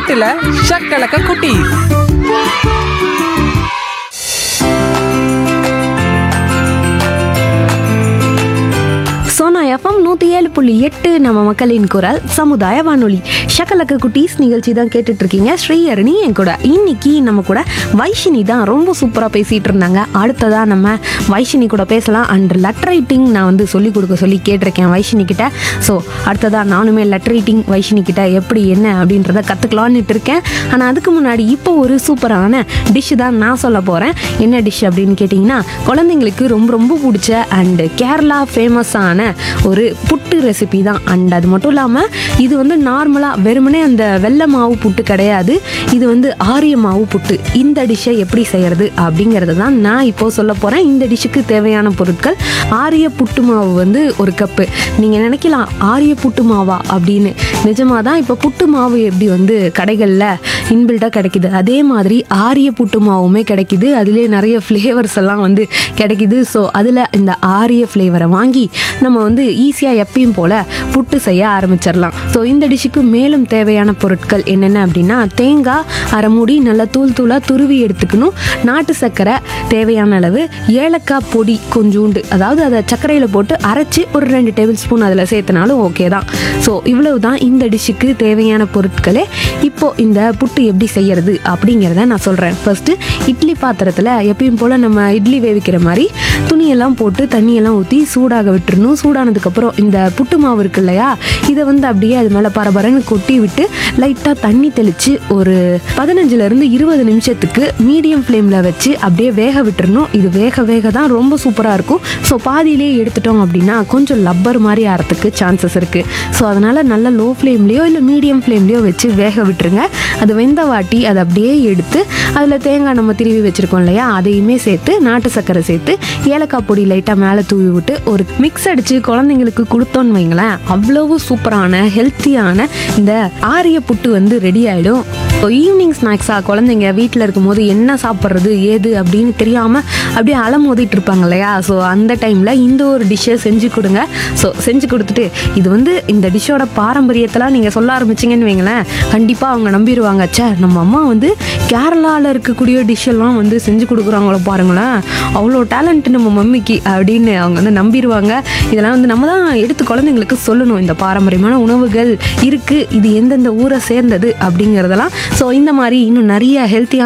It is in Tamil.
பாட்டுல ஷக்கலக்க குட்டி. சோனா எஃப்எம் 107.8 நம்ம மக்களின் குரல் சமுதாய வானொலி. ஷக்கலக்க குட்டீஸ் நிகழ்ச்சி தான் கேட்டுட்டு இருக்கீங்க. ஸ்ரீஹரணி என் கூட. இன்னைக்கு நம்ம கூட வைஷினி தான் ரொம்ப சூப்பராக பேசிட்டு இருந்தாங்க. அடுத்ததா நம்ம வைஷினி கூட பேசலாம். அண்ட் லெட்டர் ரைட்டிங் நான் வந்து சொல்லிக் கொடுக்க சொல்லி கேட்டிருக்கேன் வைஷினி கிட்ட. ஸோ அடுத்ததா நானுமே லெட்டர் ரைட்டிங் வைஷினி கிட்ட எப்படி என்ன அப்படின்றத கற்றுக்கலான்னு இருக்கேன். ஆனால் அதுக்கு முன்னாடி இப்போ ஒரு சூப்பரான டிஷ் தான் நான் சொல்ல போகிறேன். என்ன டிஷ் அப்படின்னு கேட்டிங்கன்னா, குழந்தைங்களுக்கு ரொம்ப ரொம்ப பிடிச்ச அண்ட் கேரளா ஃபேமஸான ஒரு புட்டு ரெசிபி தான். அண்ட் அது மட்டும் இல்லாமல் இது வந்து நார்மலாக வெறுமனே அந்த வெள்ளை மாவு புட்டு கிடையாது. இது வந்து ஆரிய மாவு புட்டு. இந்த டிஷ்ஷை எப்படி செய்கிறது அப்படிங்கிறது தான் நான் இப்போ சொல்ல போகிறேன். இந்த டிஷ்ஷுக்கு தேவையான பொருட்கள்: ஆரிய புட்டு மாவு வந்து 1 கப்பு. நீங்கள் நினைக்கலாம் ஆரிய புட்டு மாவா அப்படின்னு. நிஜமாக தான் இப்போ புட்டு மாவு எப்படி வந்து கடைகளில் இன்பில்டாக கிடைக்குது, அதே மாதிரி ஆரிய புட்டு மாவுமே கிடைக்குது. அதுலேயே நிறைய ஃப்ளேவர்ஸ் எல்லாம் வந்து கிடைக்குது. ஸோ அதில் இந்த ஆரிய ஃப்ளேவரை வாங்கி நம்ம வந்து ஈஸியாக எப்பயும் போல் புட்டு செய்ய ஆரம்பிச்சிடலாம். ஸோ இந்த டிஷ்ஷுக்கு மேலும் தேவையான பொருட்கள் என்னென்ன அப்படின்னா, தேங்காய் 1/2 மூடி நல்லா தூளாக துருவி எடுத்துக்கணும். நாட்டு சர்க்கரை தேவையான அளவு, ஏலக்காய் பொடி கொஞ்சோண்டு, அதாவது அதை சர்க்கரையில் போட்டு அரைச்சி ஒரு 2 டேபிள் ஸ்பூன் அதில் சேர்த்தனாலும் ஓகே தான். ஸோ இவ்வளவு தான் இந்த டிஷ்ஷுக்கு தேவையான பொருட்களே. இப்போது இந்த புட்டு எப்படி செய்யறது அப்படிங்கிறத நான் சொல்கிறேன். ஃபர்ஸ்ட்டு இட்லி பாத்திரத்தில் எப்பயும் போல் நம்ம இட்லி வேவிக்கிற மாதிரி துணியெல்லாம் போட்டு தண்ணியெல்லாம் ஊற்றி சூடாக விட்டுறணும். சூடானதுக்கப்புறம் இந்த புட்டு மாவு இருக்கு இல்லையா, இதை வந்து அப்படியே அது மேலே பரபரன்னு கொட்டி விட்டு லைட்டாக தண்ணி தெளித்து ஒரு 15லேருந்து 20 நிமிஷத்துக்கு மீடியம் ஃப்ளேமில் வச்சு அப்படியே வேக விட்டுறணும். இது வேக தான் ரொம்ப சூப்பராக இருக்கும். ஸோ பாதியிலே எடுத்துட்டோம் அப்படின்னா கொஞ்சம் லப்பர் மாதிரி ஆகிறதுக்கு சான்சஸ் இருக்குது. ஸோ அதனால் நல்ல லோ ஃப்ளேம்லேயோ இல்லை மீடியம் ஃப்ளேம்லேயோ வச்சு வேக விட்டுருங்க. அது வெந்த வாட்டி அதை அப்படியே எடுத்து அதில் தேங்காய் நம்ம திருவி வச்சுருக்கோம் இல்லையா, அதையுமே சேர்த்து நாட்டு சர்க்கரை சேர்த்து ஏலக்காய் பொடி லைட்டாக மேலே தூவி விட்டு ஒரு மிக்ஸ் அடித்து குழந்தைங்களுக்கு கொடுத்தோன்னு வைங்களேன், அவ்வளவு சூப்பரான ஹெல்த்தியான இந்த ஆரிய புட்டு வந்து ரெடி ஆகிடும். ஸோ ஈவினிங் ஸ்நாக்ஸாக குழந்தைங்க வீட்டில் இருக்கும்போது என்ன சாப்பிட்றது ஏது அப்படின்னு தெரியாமல் அப்படியே அலமோதிட்டு இருப்பாங்க இல்லையா, ஸோ அந்த டைமில் இந்த ஒரு டிஷ்ஷை செஞ்சு கொடுங்க. ஸோ செஞ்சு கொடுத்துட்டு இது வந்து இந்த டிஷ்ஷோட பாரம்பரியத்தெல்லாம் நீங்கள் சொல்ல ஆரம்பிச்சிங்கன்னு வைங்களேன், கண்டிப்பாக அவங்க நம்பிடுவாங்க. சே, நம்ம அம்மா வந்து கேரளாவில் இருக்கக்கூடிய டிஷ்ஷெல்லாம் வந்து செஞ்சு கொடுக்குறாங்களோ பாருங்களேன், அவ்வளோ டேலண்ட் நம்ம மம்மிக்கு அப்படின்னு அவங்க வந்து நம்பிடுவாங்க. இதெல்லாம் வந்து நம்ம தான் எடுத்து குழந்தைங்களுக்கு சொல்லணும். இந்த பாரம்பரியமான உணவுகள் இருக்குது, இது எந்தெந்த ஊரை சேர்ந்தது அப்படிங்கிறதெல்லாம். ஸோ இந்த மாதிரி இன்னும் நிறைய ஹெல்த்தியான